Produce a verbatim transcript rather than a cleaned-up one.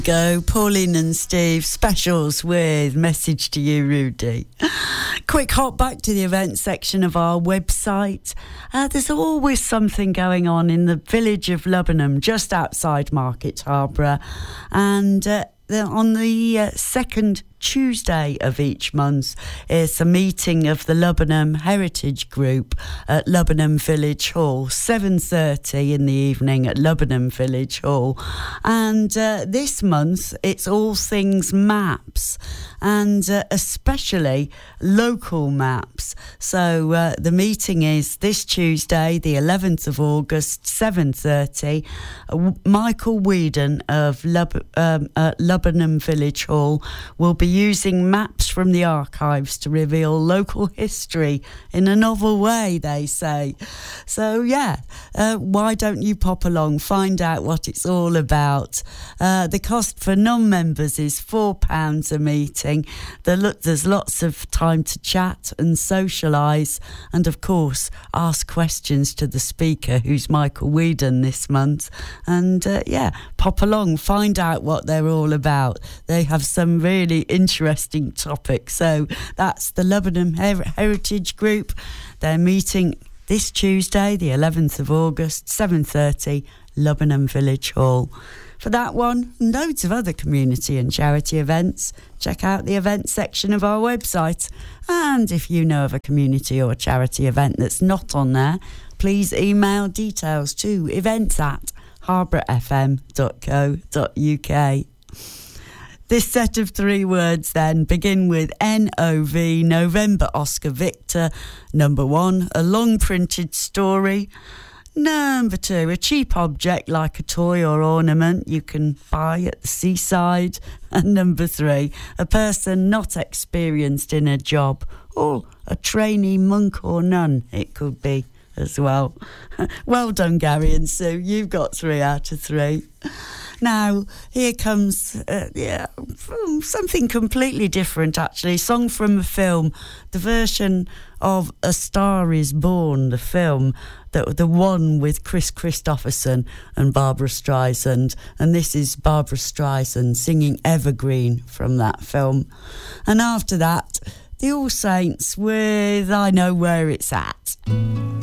Go, Pauline and Steve specials with Message to You, Rudy. Quick hop back to the event section of our website. Uh, there's always something going on in the village of Lubbenham, just outside Market Harborough. And uh, on the uh, second Tuesday of each month is a meeting of the Lubbenham Heritage Group at Lubbenham Village Hall, seven thirty in the evening at Lubbenham Village Hall. And uh, this month it's all things maps, and uh, especially local maps. So uh, the meeting is this Tuesday, the eleventh of August, seven thirty. Uh, Michael Whedon of Lub- um, uh, Lubbenham Village Hall will be using maps from the archives to reveal local history in a novel way, they say. So, yeah, uh, why don't you pop along, find out what it's all about. Uh, the cost for non-members is four pounds a meeting. There's lots of time to chat and socialise and, of course, ask questions to the speaker, who's Michael Whedon this month. And, uh, yeah, pop along, find out what they're all about. They have some really interesting topics. So that's the Lubbenham Her- Heritage Group. They're meeting this Tuesday, the eleventh of August, seven thirty, Lubbenham Village Hall. For that one, loads of other community and charity events. Check out the events section of our website. And if you know of a community or charity event that's not on there, please email details to events at harborough f m dot co dot u k. This set of three words then begin with N O V, November Oscar Victor. Number one, a long printed story. Number two, a cheap object like a toy or ornament you can buy at the seaside. And number three, a person not experienced in a job, or a trainee monk or nun it could be as well. Well done, Gary and Sue, you've got three out of three. Now, here comes uh, yeah, something completely different, actually. A song from a film, the version of A Star Is Born, the film, the, the one with Chris Christopherson and Barbara Streisand. And this is Barbara Streisand singing Evergreen from that film. And after that, the All Saints with I Know Where It's At.